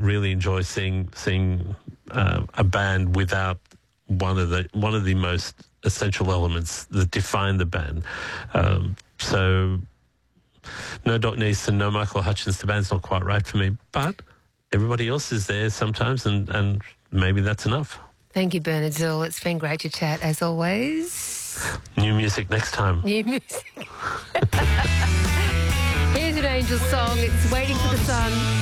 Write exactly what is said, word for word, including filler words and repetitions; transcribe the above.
really enjoy seeing seeing uh, a band without one of the one of the most essential elements that define the band. Um, so no Doc Neeson, no Michael Hutchence. The band's not quite right for me, but everybody else is there sometimes, and, and maybe that's enough. Thank you, Bernard Zool. It's been great to chat, as always. New music next time. New music. Here's an Angel song. It's Waiting for the Sun.